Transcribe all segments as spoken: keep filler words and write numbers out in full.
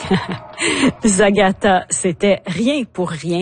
Zagata, c'était rien pour rien.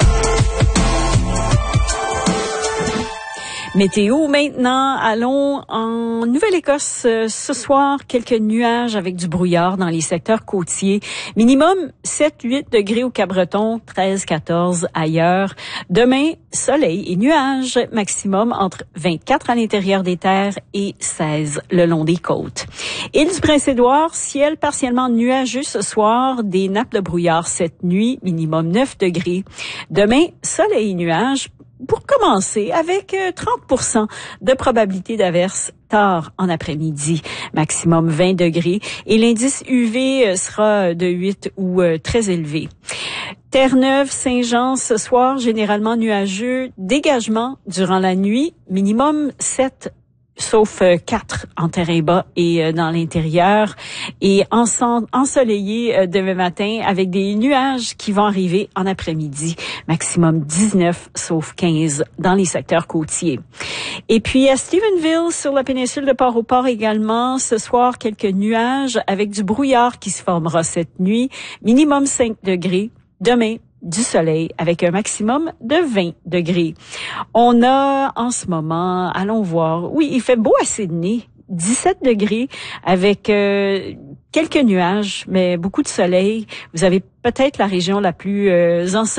Météo maintenant, allons en Nouvelle-Écosse ce soir, quelques nuages avec du brouillard dans les secteurs côtiers. Minimum sept huit degrés au Cap-Breton, treize quatorze ailleurs. Demain, soleil et nuages, maximum entre vingt-quatre à l'intérieur des terres et seize le long des côtes. Île du Prince-Édouard, ciel partiellement nuageux ce soir, des nappes de brouillard cette nuit, minimum neuf degrés. Demain, soleil et nuages. Pour commencer, avec trente pour cent de probabilité d'averse tard en après-midi, maximum vingt degrés, et l'indice U V sera de huit ou très élevé. Terre-Neuve, Saint-Jean, ce soir, généralement nuageux, dégagement durant la nuit, minimum sept sauf quatre en terrain bas et dans l'intérieur, et ensoleillé demain matin avec des nuages qui vont arriver en après-midi, maximum dix-neuf sauf quinze dans les secteurs côtiers. Et puis à Stephenville, sur la péninsule de Port-au-Port également, ce soir quelques nuages avec du brouillard qui se formera cette nuit, minimum cinq degrés. Demain, du soleil avec un maximum de vingt degrés. On a en ce moment, allons voir, oui, il fait beau à Sydney, dix-sept degrés avec euh, quelques nuages, mais beaucoup de soleil. Vous avez peut-être la région la plus euh, ensoleillée